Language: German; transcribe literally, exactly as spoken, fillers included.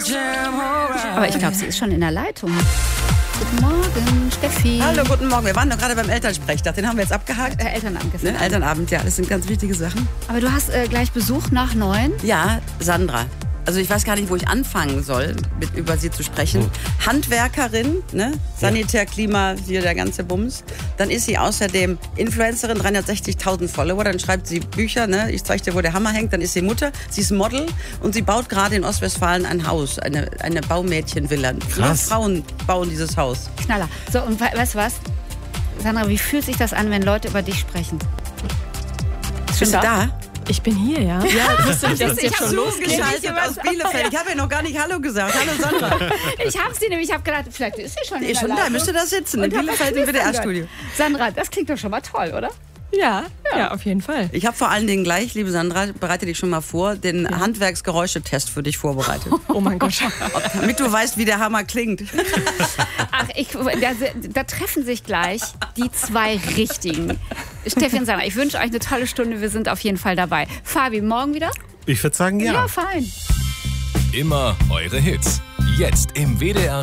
Aber ich glaube, sie ist schon in der Leitung. Guten Morgen, Steffi. Hallo, guten Morgen. Wir waren doch gerade beim Elternsprechtag. Den haben wir jetzt abgehakt. Äh, Elternabend gestern. Ne? Elternabend, ja, das sind ganz wichtige Sachen. Aber du hast äh, gleich Besuch nach neun? Ja, Sandra. Also ich weiß gar nicht, wo ich anfangen soll, mit über sie zu sprechen. Oh. Handwerkerin, ne? Sanitär, Klima, hier der ganze Bums. Dann ist sie außerdem Influencerin, dreihundertsechzigtausend Follower. Dann schreibt sie Bücher, ne? Ich zeige dir, wo der Hammer hängt. Dann ist sie Mutter, sie ist Model und sie baut gerade in Ostwestfalen ein Haus, eine, eine Baumädchenvilla. Nur Frauen bauen dieses Haus. Knaller. So, und we- weißt du was? Sandra, wie fühlt sich das an, wenn Leute über dich sprechen? Bist du da? Ich bin hier, ja. Ja, das ist jetzt ich schon losgeschaltet aus Bielefeld. Ich habe ja noch gar nicht Hallo gesagt. Hallo Sandra. Ich habe sie nämlich, ich habe gedacht, vielleicht ist sie schon in Ist schon da, müsste da sitzen. In Bielefeld im W D R-Studio. Sandra, das klingt doch schon mal toll, oder? Ja, ja, ja, auf jeden Fall. Ich habe vor allen Dingen gleich, liebe Sandra, bereite dich schon mal vor, den ja. Handwerksgeräuschetest für dich vorbereitet. Oh mein Gott. Damit du weißt, wie der Hammer klingt. Ach, ich, da, da treffen sich gleich die zwei Richtigen. Steffi und Sandra, ich wünsche euch eine tolle Stunde. Wir sind auf jeden Fall dabei. Fabi, morgen wieder? Ich würde sagen, ja. Ja, fein. Immer eure Hits. Jetzt im W D R